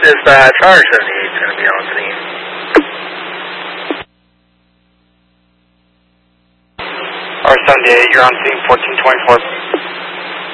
Dispatch, Tower 78 is going to be on scene. R78, you're on scene 1424.